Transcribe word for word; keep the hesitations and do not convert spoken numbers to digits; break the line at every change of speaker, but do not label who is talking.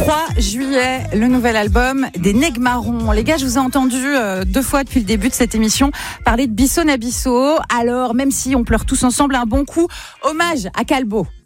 trois juillet, le nouvel album des Nègres Marrons. Les gars, je vous ai entendu euh, deux fois depuis le début de cette émission parler de Bisso Nabisso. Alors, même si on pleure tous ensemble un bon coup, hommage à Calbo.